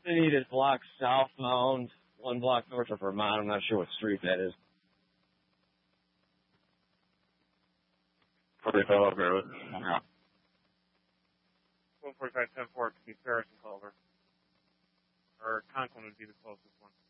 Street is block southbound, 1 block north of Vermont. I'm not sure what street that is. 45 Road. Yeah. 145-10-4 could be Ferris and Culver. Or Conklin would be the closest one.